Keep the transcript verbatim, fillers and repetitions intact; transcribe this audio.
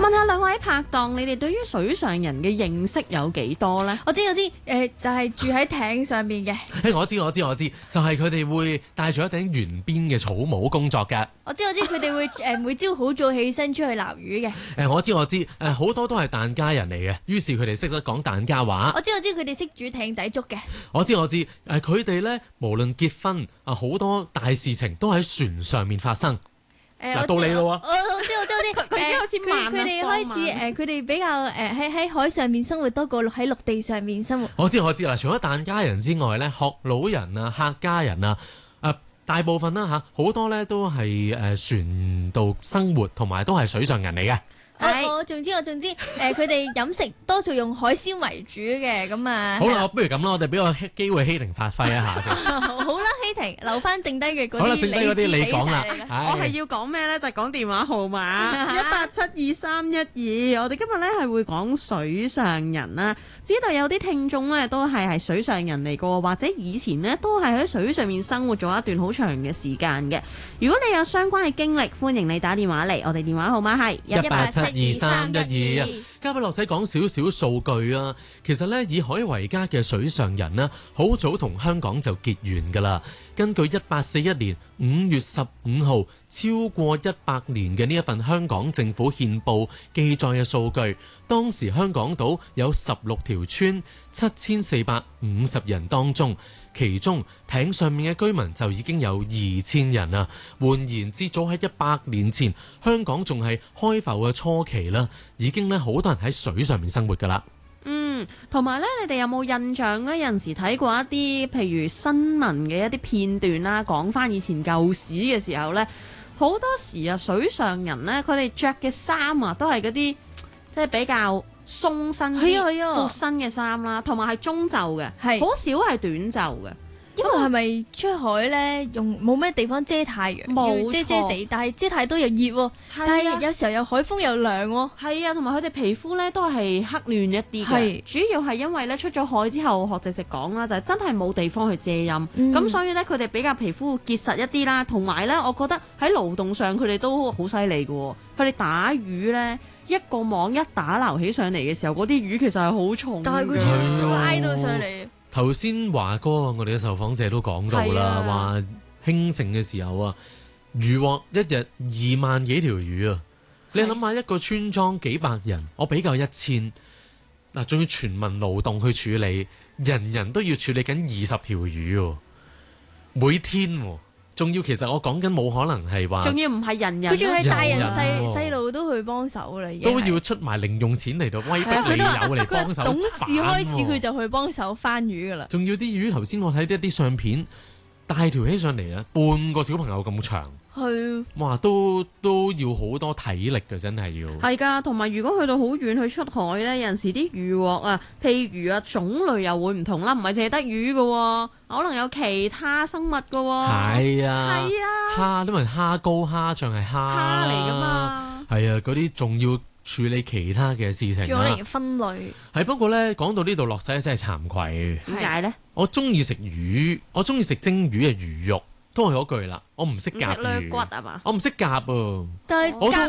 問下兩位拍檔，你哋對於水上人嘅認識有幾多呢？ 我知我知，誒、呃、就係、是、住喺艇上邊嘅。 誒我知我知我知，就係佢哋會戴住一頂圓邊嘅草帽工作嘅。 我知我知，佢哋會誒每朝好早起身出去撈魚嘅。 誒我知我知，誒好多都係疍家人嚟嘅，於是佢哋識得講疍家話。 我知我知，佢哋識煮艇仔粥嘅。 我知我知，誒佢哋咧無論結婚啊，好多大事情都喺船上面發生。 誒、 呃、到你咯喎！ 我我知我知我知， 佢已經開始慢啦， 佢哋開始誒，佢哋比較誒喺喺海上面生活多過喺陸地上面生活。 我知我知啦，除咗疍家人之外咧，學老人啊、客家人啊，誒、呃、大部分啦嚇，好多咧都係誒船度生活，同埋都係水上人嚟嘅。 我我總之我總之誒，佢哋飲食多數用海鮮為主嘅，咁啊。 好啦，不如咁啦，我哋俾個機會希婷發揮一下先。 好啦，希婷留翻剩低嘅嗰啲， 好啦，剩低嗰啲你講啦。 我係要講咩呢？就係、是、講電話號碼一八七二三一二。我哋今日呢係會講水上人啦。知道有啲聽眾呢都係係水上人嚟過，或者以前呢都係喺水上面生活咗一段好長嘅時間嘅。如果你有相關嘅經歷，歡迎你打電話嚟。我哋電話號碼係一八七二三一二。交俾樂仔講少少數據啊。其實呢，以海為家嘅水上人呢，好早同香港就結緣㗎啦。根據一八四一年五月十五號超過一百年嘅呢一份香港政府憲報記載嘅數據，當時香港島有十六條村，七千四百五十人當中，其中艇上面嘅居民就已經有二千人啦。換言之，早喺一百年前，香港仲係開埠嘅初期啦，已經咧好多人喺水上面生活㗎啦。 嗯，同埋咧，你哋有冇印象咧？有陣時睇過一啲譬如新聞嘅一啲片段啦，講翻以前舊史嘅時候咧，好多時啊，水上人咧，佢哋着嘅衫啊，都係嗰啲即係比較鬆身啲、闊身嘅衫啦，同埋係中袖嘅，好少係短袖嘅。 因為係咪出海咧，用冇咩地方遮太陽，要遮遮地，但係遮太多又熱喎，但係有時候有海風又涼喎。 係啊，同埋佢哋皮膚咧都係黑嫩一啲嘅，主要係因為咧出咗海之後，學直直講啦，就係、是、真係冇地方去遮陰，咁、嗯、所以咧佢哋比較皮膚結實一啲啦，同埋咧我覺得喺勞動上佢哋都好犀利嘅，佢哋打魚咧一個網一打撈起上嚟嘅時候，嗰啲魚其實係好重， 但係佢拉到上嚟。 頭先華哥我哋嘅受訪者都講到啦，話興盛嘅時候啊，漁獲一日二萬幾條魚啊！你諗下一個村莊幾百人，我比較一千，嗱仲要全民勞動去處理，人人都要處理緊二十條魚喎，每天喎。仲要其實我講緊冇可能係話， 仲要唔係人人， 佢仲係大人細細路都去幫手啦， 都要出埋零用錢嚟到威逼你友嚟幫手。 董事開始佢就去幫手翻魚噶啦。 仲要啲魚頭先我睇啲一啲相片，大條起上嚟啊，半個小朋友咁長。係，哇，都都要好多體力㗎，真係要。係㗎，同埋如果去到好遠去出海咧，有陣時啲魚獲啊，譬如啊種類又會唔同啦，唔係淨係得魚㗎，可能有其他生物㗎。係啊，係啊，蝦因為蝦膏、蝦醬係蝦蝦嚟㗎嘛。係啊，嗰啲仲要處理其他嘅事情啦。仲有嚟分類。係不過咧，講到呢度，樂仔真係慚愧。點解咧？我中意食魚，我中意食蒸魚嘅魚肉。都係嗰句啦，我唔識夾魚，我唔識夾啊。但係